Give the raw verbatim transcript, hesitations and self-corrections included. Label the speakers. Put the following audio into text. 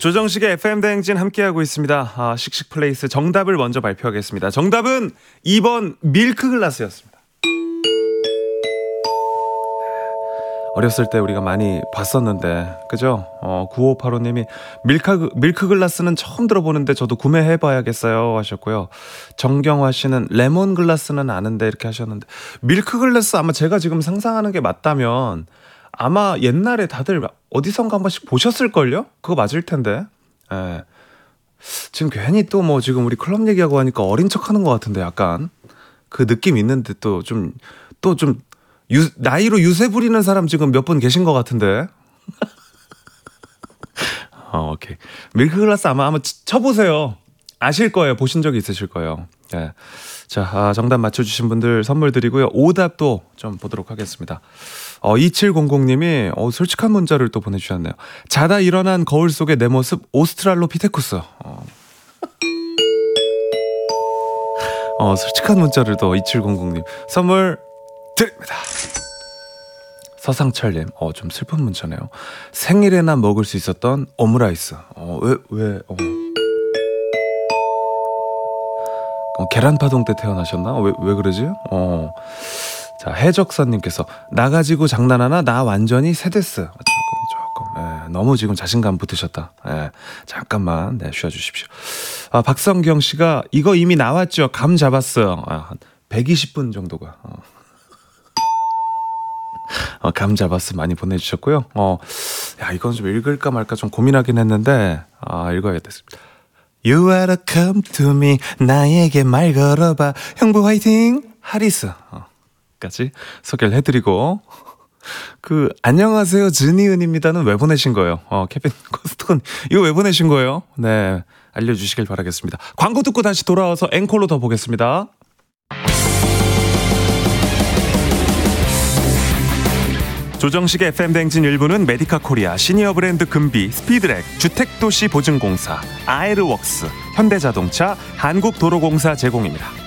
Speaker 1: 조정식의 에프엠 대행진 함께하고 있습니다. 아, 씩씩플레이스 정답을 먼저 발표하겠습니다. 정답은 이 번 밀크글라스였습니다. 어렸을 때 우리가 많이 봤었는데 그죠? 어, 구오팔오님이 밀크, 밀크글라스는 처음 들어보는데 저도 구매해봐야겠어요 하셨고요. 정경화 씨는 레몬글라스는 아는데 이렇게 하셨는데 밀크글라스 아마 제가 지금 상상하는 게 맞다면 아마 옛날에 다들 어디선가 한 번씩 보셨을걸요? 그거 맞을 텐데. 예. 지금 괜히 또 뭐 지금 우리 클럽 얘기하고 하니까 어린 척 하는 것 같은데 약간 그 느낌 있는데 또 좀, 또 좀 유, 나이로 유세 부리는 사람 지금 몇 분 계신 것 같은데. 어, 오케이. 밀크글라스 아마 한번 쳐보세요. 아실 거예요. 보신 적이 있으실 거예요. 예. 자, 아, 정답 맞춰주신 분들 선물 드리고요. 오답도 좀 보도록 하겠습니다. 어, 이칠공공님이 어, 솔직한 문자를 또 보내주셨네요. 자다 일어난 거울 속의 내 모습 오스트랄로피테쿠스. 어. 어, 솔직한 문자를 또 이칠공공님 선물 드립니다. 서상철님, 어, 좀 슬픈 문자네요. 생일에나 먹을 수 있었던 오므라이스. 어, 왜, 왜, 어. 어, 계란파동 때 태어나셨나? 왜, 왜 그러지? 어. 자, 해적선님께서 나 가지고 장난하나? 나 완전히 세데스. 조금 조금 예, 너무 지금 자신감 붙으셨다. 예, 잠깐만 네, 쉬어주십시오. 아, 박성경 씨가 이거 이미 나왔죠. 감 잡았어요. 아, 한 백이십 분 정도가 어. 어, 감 잡았어 많이 보내주셨고요. 어, 야 이건 좀 읽을까 말까 좀 고민하긴 했는데 아 읽어야겠습니다. You are come to me 나에게 말 걸어봐 형부 화이팅 하리스 어. 까지 소개를 해드리고 그 안녕하세요 진이은입니다는 왜 보내신 거예요? 어 케빈 코스톤 이거 왜 보내신 거예요? 네 알려주시길 바라겠습니다. 광고 듣고 다시 돌아와서 앵콜로 더 보겠습니다. 조정식의 에프엠 대행진 일부는 메디카 코리아, 시니어 브랜드 금비, 스피드렉, 주택도시 보증공사, 아에르웍스, 현대자동차, 한국도로공사 제공입니다.